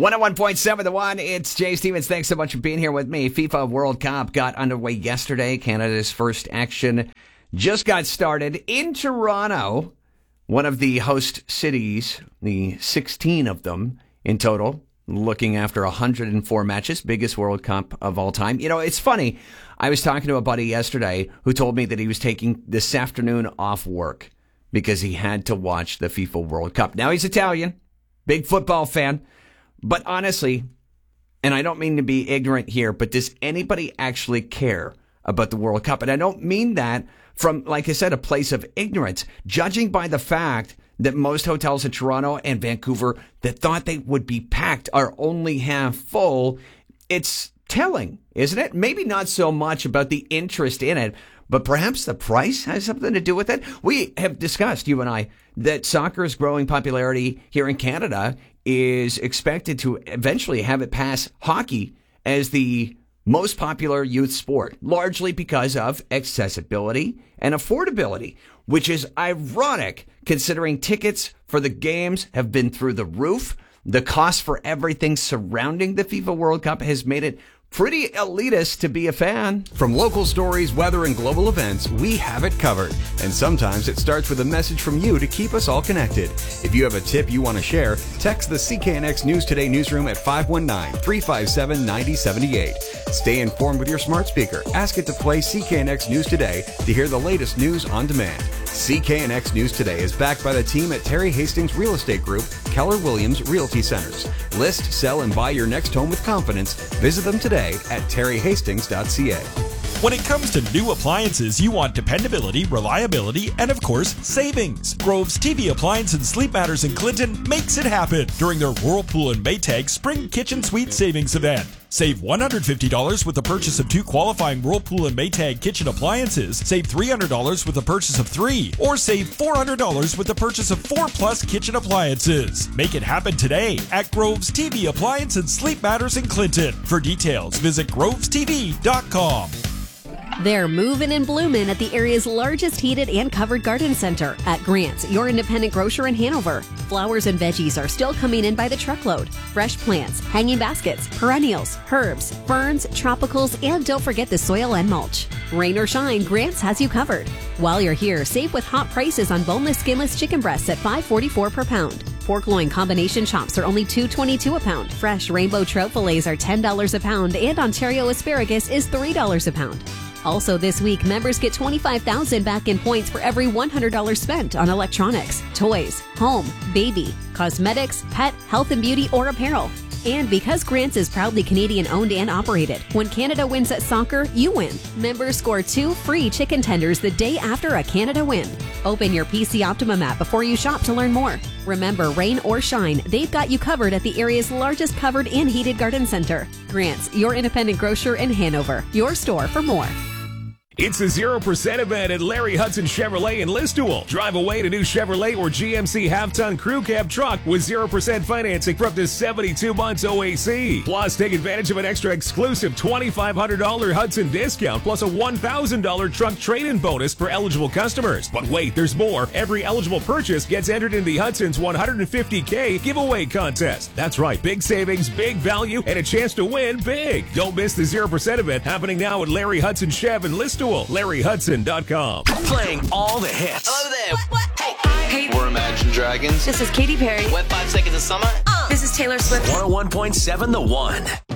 101.7 The One. It's Jay Stevens. Thanks so much for being here with me. FIFA World Cup got underway yesterday. Canada's first action just got started in Toronto, one of the host cities, the 16 of them in total, looking after 104 matches, biggest World Cup of all time. You know, it's funny. I was talking to a buddy yesterday who told me that he was taking this afternoon off work because he had to watch the FIFA World Cup. Now he's Italian, big football fan. But honestly, and I don't mean to be ignorant here, but does anybody actually care about the World Cup? And I don't mean that from, like I said, a place of ignorance. Judging by the fact that most hotels in Toronto and Vancouver that thought they would be packed are only half full, it's telling, isn't it? Maybe not so much about the interest in it, but perhaps the price has something to do with it. We have discussed, you and I, that soccer's growing popularity here in Canada is expected to eventually have it pass hockey as the most popular youth sport, largely because of accessibility and affordability, which is ironic considering tickets for the games have been through the roof. The cost for everything surrounding the FIFA World Cup has made it pretty elitist to be a fan. From local stories, weather, and global events, we have it covered. And sometimes it starts with a message from you to keep us all connected. If you have a tip you want to share, text the CKNX News Today newsroom at 519-357-9078. Stay informed with your smart speaker. Ask it to play CKNX News Today to hear the latest news on demand. CKNX News Today is backed by the team at Terry Hastings Real Estate Group, Keller Williams Realty Centers. List, sell, and buy your next home with confidence. Visit them today at terryhastings.ca. When it comes to new appliances, you want dependability, reliability, and of course, savings. Grove's TV Appliance and Sleep Matters in Clinton makes it happen during their Whirlpool and Maytag Spring Kitchen Suite Savings Event. Save $150 with the purchase of 2 qualifying Whirlpool and Maytag kitchen appliances. Save $300 with the purchase of 3. Or save $400 with the purchase of 4+ kitchen appliances. Make it happen today at Grove's TV Appliance and Sleep Matters in Clinton. For details, visit grovestv.com. They're moving and blooming at the area's largest heated and covered garden center at Grant's, your independent grocer in Hanover. Flowers and veggies are still coming in by the truckload. Fresh plants, hanging baskets, perennials, herbs, ferns, tropicals, and don't forget the soil and mulch. Rain or shine, Grant's has you covered. While you're here, save with hot prices on boneless, skinless chicken breasts at $5.44 per pound. Pork loin combination chops are only $2.22 a pound. Fresh rainbow trout fillets are $10 a pound, and Ontario asparagus is $3 a pound. Also this week, members get $25,000 back in points for every $100 spent on electronics, toys, home, baby, cosmetics, pet, health and beauty, or apparel. And because Grant's is proudly Canadian owned and operated, when Canada wins at soccer, you win. Members score 2 free chicken tenders the day after a Canada win. Open your PC Optimum app before you shop to learn more. Remember, rain or shine, they've got you covered at the area's largest covered and heated garden center. Grant's, your independent grocer in Hanover. Your store for more. It's a 0% event at Larry Hudson Chevrolet in Listowel. Drive away in a new Chevrolet or GMC half-ton crew cab truck with 0% financing for up to 72 months OAC. Plus, take advantage of an extra exclusive $2,500 Hudson discount plus a $1,000 truck trade-in bonus for eligible customers. But wait, there's more. Every eligible purchase gets entered in the Hudson's $150K giveaway contest. That's right, big savings, big value, and a chance to win big. Don't miss the 0% event happening now at Larry Hudson Chev in Listowel. LarryHudson.com. Playing all the hits. Hello there. Hey. We're Imagine Dragons. This is Katy Perry. Wet 5 Seconds of Summer. This is Taylor Swift. 101.7 The One.